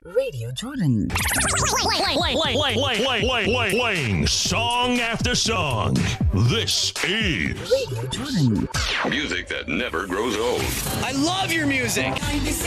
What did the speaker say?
Radio Jordan. Playing song after song. This is Radio Jordan. Music that never grows old. I love your music.